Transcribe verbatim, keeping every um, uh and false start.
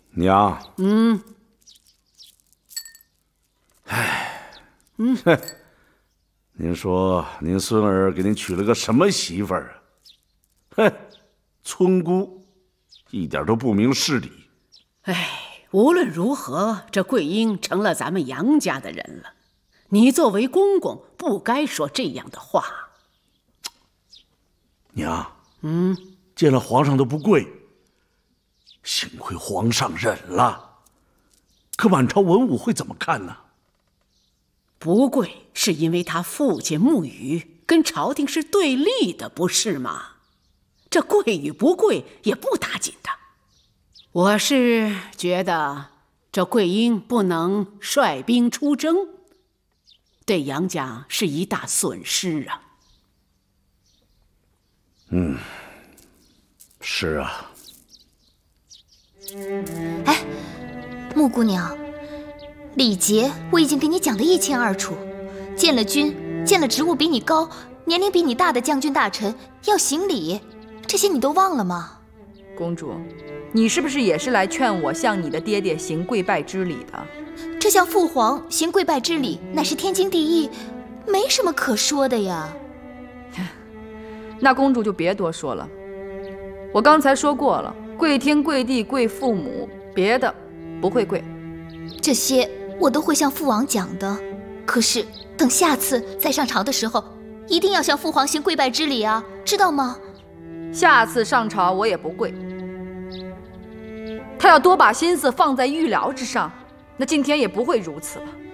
娘。 嗯。 唉， 嗯， 您说您孙儿给您娶了个什么媳妇儿啊？哼，村姑，一点都不明事理。 哎，无论如何，这桂英成了咱们杨家的人了，你作为公公，不该说这样的话。 娘， 嗯， 见了皇上都不跪，幸亏皇上忍了，可满朝文武会怎么看呢？ 不跪是因为他父亲沐雨跟朝廷是对立的，不是吗？这跪与不跪也不打紧的。我是觉得这桂英不能率兵出征，对杨家是一大损失啊。 嗯，是啊。 哎，穆姑娘，礼节我已经给你讲得一清二楚，见了君，见了职务比你高、年龄比你大的将军大臣要行礼，这些你都忘了吗？ 公主，你是不是也是来劝我向你的爹爹行跪拜之礼的？ 这向父皇行跪拜之礼，乃是天经地义，没什么可说的呀。 那公主就别多说了，我刚才说过了，跪天跪地跪父母，别的不会跪。 这些我都会向父王讲的，可是等下次再上朝的时候，一定要向父皇行跪拜之礼啊，知道吗？ 下次上朝我也不跪。他要多把心思放在御疗之上，那今天也不会如此了。